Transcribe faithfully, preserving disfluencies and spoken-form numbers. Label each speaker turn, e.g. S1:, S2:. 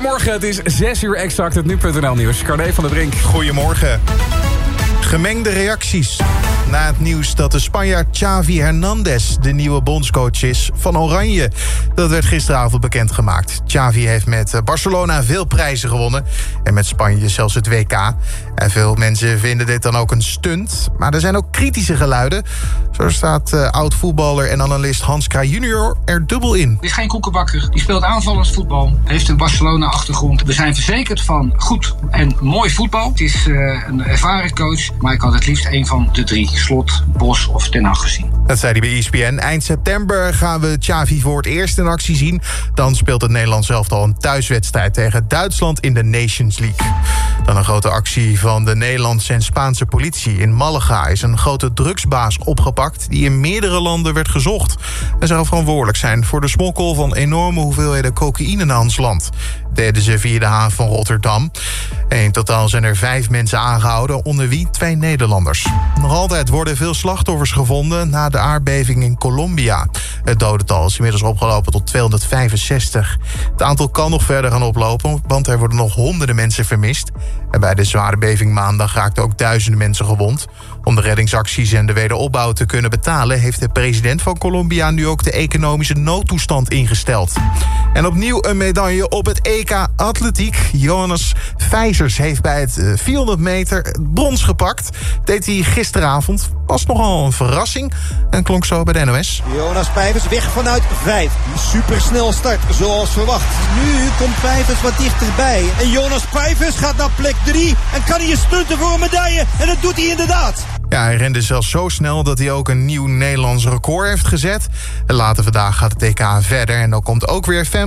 S1: Goedemorgen, het is zes uur exact, het nu punt n l nieuws. Carné van der Brink.
S2: Goedemorgen. Gemengde reacties na het nieuws dat de Spanjaard Xavi Hernandez de nieuwe bondscoach is van Oranje. Dat werd gisteravond bekendgemaakt. Xavi heeft met Barcelona veel prijzen gewonnen en met Spanje zelfs het W K. En veel mensen vinden dit dan ook een stunt, maar er zijn ook kritische geluiden. Zo staat uh, oud-voetballer en analist Hans Kraaij junior er dubbel in.
S3: Het is geen koekenbakker, die speelt aanvallend voetbal, heeft een Barcelona-achtergrond. We zijn verzekerd van goed en mooi voetbal. Het is uh, een ervaren coach, maar ik had het liefst een van de drie. Slot, Bos of Ten Hag gezien.
S2: Dat zei hij bij E S P N. Eind september gaan we Xavi voor het eerst in actie zien. Dan speelt het Nederlands elftal een thuiswedstrijd tegen Duitsland in de Nations League. Dan een grote actie van de Nederlandse en Spaanse politie. In Malaga is een grote drugsbaas opgepakt die in meerdere landen werd gezocht. Hij zou verantwoordelijk zijn voor de smokkel van enorme hoeveelheden cocaïne naar ons land. Deden ze via de haven van Rotterdam. En in totaal zijn er vijf mensen aangehouden, onder wie twee Nederlanders. Nog altijd worden veel slachtoffers gevonden na de aardbeving in Colombia. Het dodental is inmiddels opgelopen tot tweehonderdvijfenzestig. Het aantal kan nog verder gaan oplopen, want er worden nog honderden mensen vermist. En bij de zware beving maandag raakten ook duizenden mensen gewond. Om de reddingsacties en de wederopbouw te kunnen betalen, heeft de president van Colombia nu ook de economische noodtoestand ingesteld. En opnieuw een medaille op het E K Atletiek. Jonas Vijzers heeft bij het vierhonderd meter het brons gepakt. Deed hij gisteravond. Was nogal een verrassing en klonk zo bij de N O S.
S4: Jonas Vijzers weg vanuit vijf. Supersnel start, zoals verwacht. Nu komt Vijzers wat dichterbij. En Jonas Vijzers gaat naar plek drie. En kan hij stunten voor een medaille. En dat doet hij inderdaad.
S2: Ja, hij rende zelfs zo snel dat hij ook een nieuw Nederlands record heeft gezet. En later vandaag gaat het E K verder. En dan komt ook weer Fem